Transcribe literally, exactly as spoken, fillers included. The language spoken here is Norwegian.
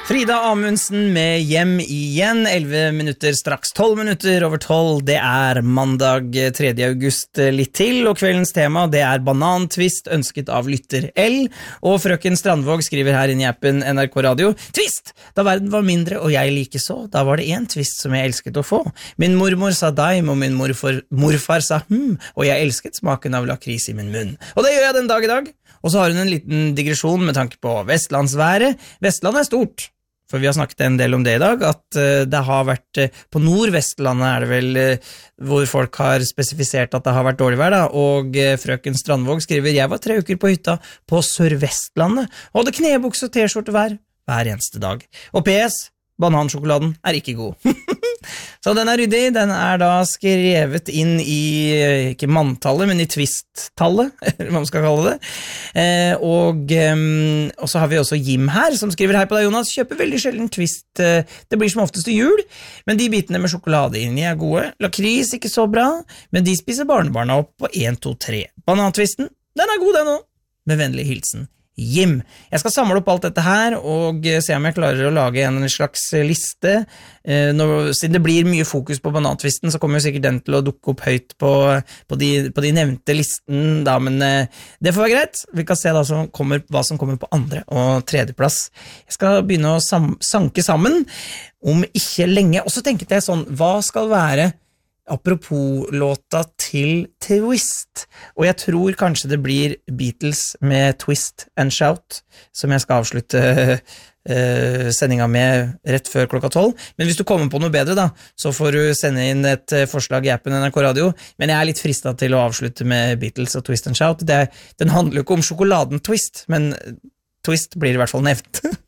Frida Amundsen med Hjem igjen, elleve minutter, straks tolv minutter over tolv. Det er mandag tredje august litt til, og kveldens tema det er banantvist ønsket av lytter L. Og frøken Strandvåg skriver her inn i appen N R K Radio: Twist! Da verden var mindre og jeg like så, da var det en twist som jeg elsket å få. Min mormor sa daim, og min morfar, morfar sa hm, og jeg elsket smaken av lakris i min munn. Og det gjør jeg den dag i dag. Og så har hun en liten digresjon med tanke på vestlandsværet. Vestlandet er stort. For vi har snakket en del om det i dag, at uh, det har vært, uh, på Nordvestlandet er det vel, uh, hvor folk har spesifisert at det har vært dårlig vær da, og uh, frøken Strandvåg skriver, jeg var tre uker på hytta på Sørvestlandet, og hadde knebuks og t-skjorte hver, hver eneste dag. Og P S, banansjokoladen er ikke god. Så den er ryddig, den er da skrevet inn i, ikke manntallet, men i twist-tallet, eller hva man skal kalle det. Eh, og, um, og så har vi også Jim her, som skriver her på deg, Jonas, kjøper veldig sjelden twist. Uh, det blir som oftest til jul, men de bitene med sjokolade inni er gode. Lakris ikke så bra, men de spiser barnebarna opp på en, to, tre. Banantvisten, den er god den også. Med vennlig hilsen Jim. Jeg skal samle opp alt dette her og se om jeg klarer å lage en slags liste. Eh, når, siden det blir mye fokus på banantvisten, så kommer jo sikkert den til å dukke opp høyt på, på, de, på de nevnte listen, da, men eh, det får være greit. Vi kan se da som kommer, hva som kommer på andre og tredjeplass. Jeg skal begynne å sam, sanke sammen om ikke lenge, og så tenkte jeg sånn, hva skal være apropos låta til Twist, og jeg tror kanskje det blir Beatles med Twist and Shout, som jeg skal avslutte uh, sendinga med rett før klokka tolv. Men hvis du kommer på noe bedre da, så får du sende inn et forslag i appen N R K Radio, men jeg er litt fristet til å avslutte med Beatles og Twist and Shout. Det, den handler jo ikke om sjokoladen Twist, men Twist blir i hvert fall nevnt.